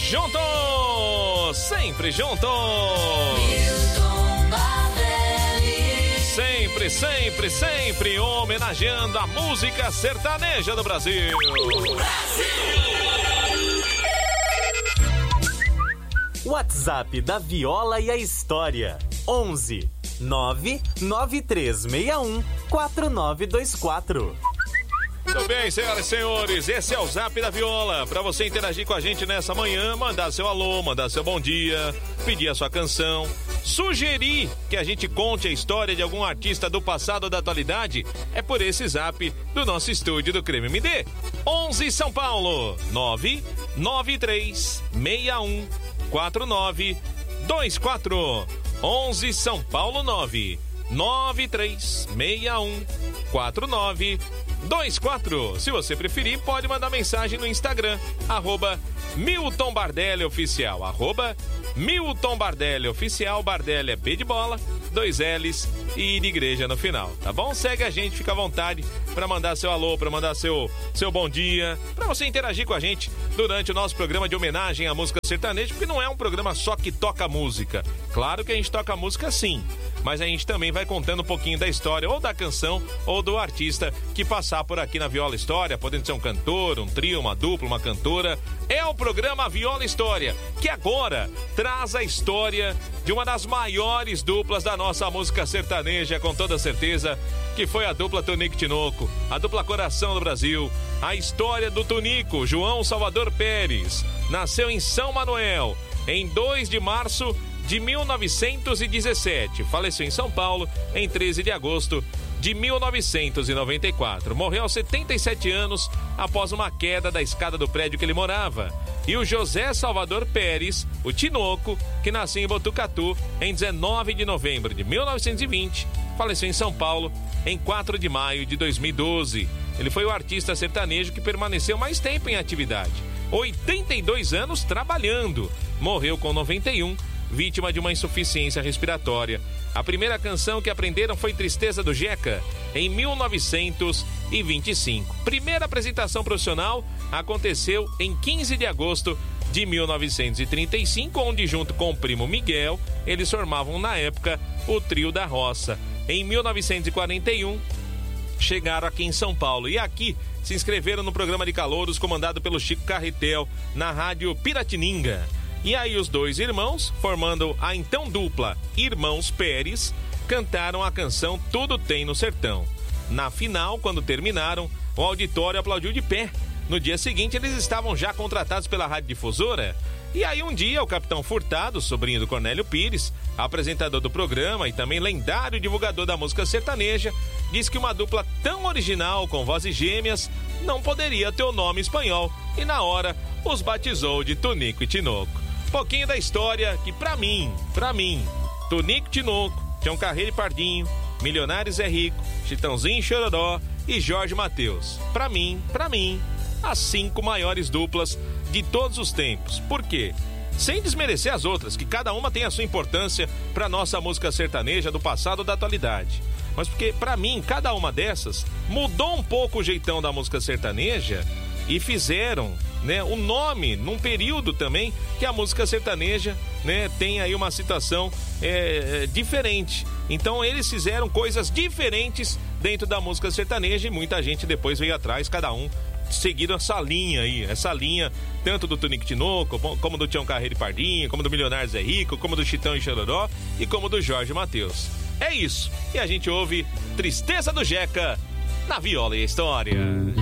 juntos, sempre juntos. Sempre, sempre, sempre homenageando a música sertaneja do Brasil. WhatsApp da Viola e a História. 11 99361 4924. Muito bem, senhoras e senhores, esse é o Zap da Viola. Para você interagir com a gente nessa manhã, mandar seu alô, mandar seu bom dia, pedir a sua canção, sugerir que a gente conte a história de algum artista do passado ou da atualidade, é por esse Zap do nosso estúdio do Creme MD. 11 São Paulo, 99361 4924. 11 São Paulo, 99361 4924. Se você preferir, pode mandar mensagem no Instagram, @Milton Bardelli Oficial, Milton Bardelli Oficial. Bardelli é B de bola, 2 L's e de igreja no final, tá bom? Segue a gente, fica à vontade para mandar seu alô, para mandar seu bom dia, para você interagir com a gente durante o nosso programa de homenagem à música sertaneja, porque não é um programa só que toca música. Claro que a gente toca música sim, mas a gente também vai contando um pouquinho da história, ou da canção, ou do artista que passar por aqui na Viola História, podendo ser um cantor, um trio, uma dupla, uma cantora. É o programa Viola História, que agora traz a história de uma das maiores duplas da nossa música sertaneja, com toda certeza, que foi a dupla Tunico e Tinoco, a dupla Coração do Brasil. A história do Tunico, João Salvador Pérez, nasceu em São Manuel, em 2 de março de 1917. Faleceu em São Paulo em 13 de agosto de 1994. Morreu aos 77 anos após uma queda da escada do prédio que ele morava. E o José Salvador Pérez, o Tinoco, que nasceu em Botucatu em 19 de novembro de 1920, faleceu em São Paulo em 4 de maio de 2012. Ele foi o artista sertanejo que permaneceu mais tempo em atividade. 82 anos trabalhando. Morreu com 91, vítima de uma insuficiência respiratória. A primeira canção que aprenderam foi Tristeza do Jeca, em 1925. Primeira apresentação profissional aconteceu em 15 de agosto de 1935, onde, junto com o primo Miguel, eles formavam, na época, o Trio da Roça. Em 1941, chegaram aqui em São Paulo e aqui se inscreveram no programa de calouros comandado pelo Chico Carretel, na rádio Piratininga. E aí os dois irmãos, formando a então dupla Irmãos Pérez, cantaram a canção Tudo Tem no Sertão. Na final, quando terminaram, o auditório aplaudiu de pé. No dia seguinte, eles estavam já contratados pela Rádio Difusora. E aí um dia, o Capitão Furtado, sobrinho do Cornélio Pires, apresentador do programa e também lendário divulgador da música sertaneja, disse que uma dupla tão original, com vozes gêmeas, não poderia ter o nome espanhol. E na hora, os batizou de Tunico e Tinoco. Pouquinho da história que, pra mim, Tunico e Tinoco, Tião Carreiro e Pardinho, Milionários é Rico, Chitãozinho e Chororó e Jorge Mateus. Pra mim, as 5 maiores duplas de todos os tempos. Por quê? Sem desmerecer as outras, que cada uma tem a sua importância pra nossa música sertaneja do passado ou da atualidade. Mas porque, pra mim, cada uma dessas mudou um pouco o jeitão da música sertaneja e fizeram, né, o nome num período também que a música sertaneja, né, tem aí uma situação diferente. Então eles fizeram coisas diferentes dentro da música sertaneja e muita gente depois veio atrás, cada um seguindo essa linha aí, tanto do Tunico e Tinoco, como do Tião Carreiro e Pardinho, como do Milionários é Rico, como do Chitão e Chororó e como do Jorge Mateus. É isso, e a gente ouve Tristeza do Jeca na Viola e a História.